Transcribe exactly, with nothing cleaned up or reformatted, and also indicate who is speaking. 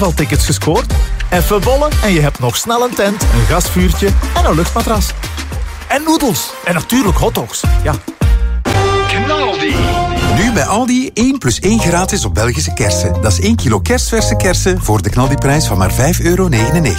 Speaker 1: tickets gescoord? Even bollen en je hebt nog snel een tent, een gasvuurtje en een luchtmatras. En noedels. En natuurlijk hotdogs. Ja.
Speaker 2: Knaldi.
Speaker 3: Nu bij Aldi één plus één gratis op Belgische kersen. Dat is één kilo kerstverse kersen voor de knaldiprijs van maar vijf euro negenennegentig.